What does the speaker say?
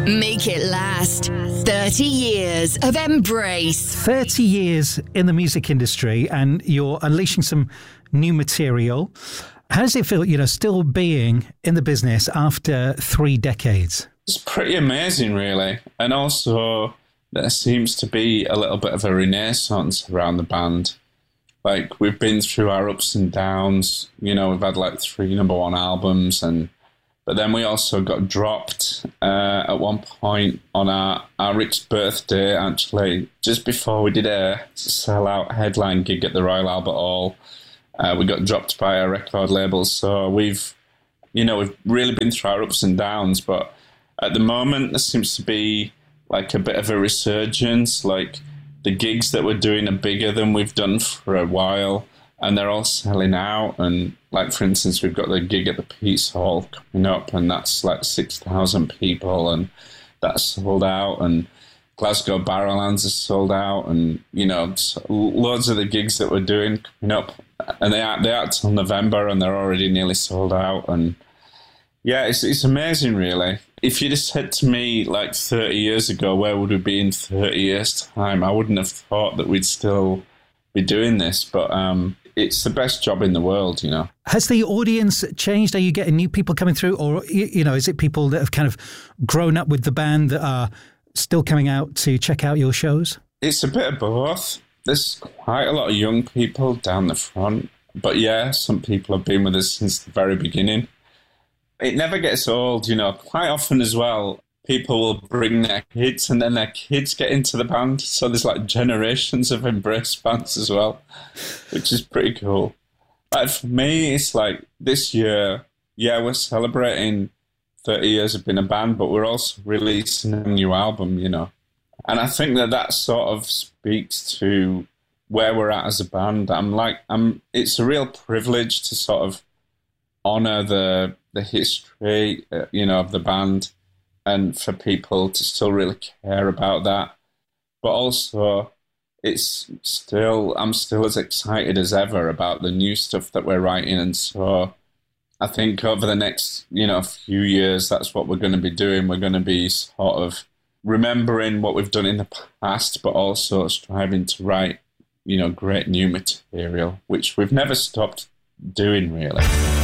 Make it last. 30 years of embrace. 30 years in the music industry, and you're unleashing some new material. How does it feel, still being in the business after 3 decades? It's pretty amazing, really. And also, there seems to be a little bit of a renaissance around the band. Like, we've been through our ups and downs. We've had 3 number 1 albums, but then we also got dropped at one point on our Rick's birthday, actually, just before we did a sell-out headline gig at the Royal Albert Hall. We got dropped by our record label, so we've really been through our ups and downs, but at the moment there seems to be a bit of a resurgence. The gigs that we're doing are bigger than we've done for a while, and they're all selling out. And for instance, we've got the gig at the Peace Hall coming up, and that's 6,000 people, and that's sold out. And Glasgow Barrowlands is sold out, and loads of the gigs that we're doing coming up, and they are till November, and they're already nearly sold out. And yeah, it's amazing, really. If you'd have said to me 30 years ago, where would we be in 30 years' time, I wouldn't have thought that we'd still be doing this. But it's the best job in the world, Has the audience changed? Are you getting new people coming through, or is it people that have kind of grown up with the band that are still coming out to check out your shows? It's a bit of both. There's quite a lot of young people down the front, but yeah, some people have been with us since the very beginning. It never gets old, Quite often as well, people will bring their kids, and then their kids get into the band. So there's generations of Embrace fans as well, which is pretty cool. But for me, it's this year, yeah, we're celebrating 30 years of being a band, but we're also releasing a new album, And I think that sort of speaks to where we're at as a band. It's a real privilege to sort of honour the history, of the band, and for people to still really care about that. But also, I'm still as excited as ever about the new stuff that we're writing. And so I think over the next, few years, that's what we're going to be doing. We're going to be sort of remembering what we've done in the past, but also striving to write, great new material, which we've never stopped doing, really.